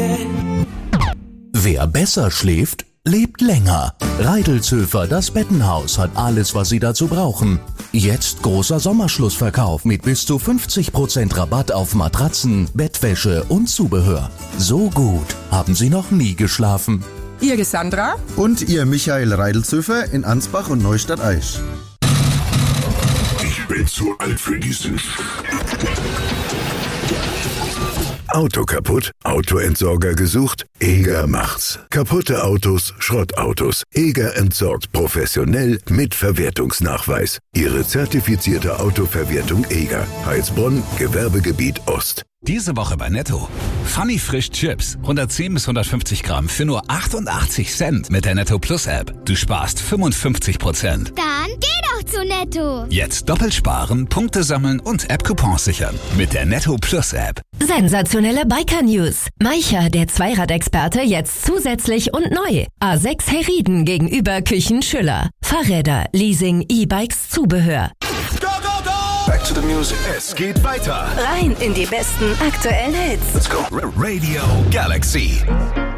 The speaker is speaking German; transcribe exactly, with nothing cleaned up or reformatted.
Wer besser schläft, lebt länger. Reidelzhöfer, das Bettenhaus, hat alles, was Sie dazu brauchen. Jetzt großer Sommerschlussverkauf mit bis zu fünfzig Prozent Rabatt auf Matratzen, Bettwäsche und Zubehör. So gut haben Sie noch nie geschlafen. Ihre Sandra und Ihr Michael Reidelzhöfer in Ansbach und Neustadt-Aisch. Ich bin zu alt für diesen Sch... Auto kaputt? Autoentsorger gesucht? Eger macht's. Kaputte Autos, Schrottautos. Eger entsorgt professionell mit Verwertungsnachweis. Ihre zertifizierte Autoverwertung Eger. Heilsbronn, Gewerbegebiet Ost. Diese Woche bei Netto. Funny Frisch Chips. hundertzehn bis hundertfünfzig Gramm für nur achtundachtzig Cent mit der Netto Plus App. Du sparst fünfundfünfzig Prozent. Dann geh doch zu Netto. Jetzt doppelt sparen, Punkte sammeln und App-Coupons sichern. Mit der Netto Plus App. Sensationelle Biker-News. Maicher, der Zweiradexperte, jetzt zusätzlich und neu. A sechs Herrieden gegenüber Küchen Schüller. Fahrräder, Leasing, E-Bikes, Zubehör. Go, go, go! Back to the music. Es geht weiter. Rein in die besten aktuellen Hits. Let's go. Radio Galaxy.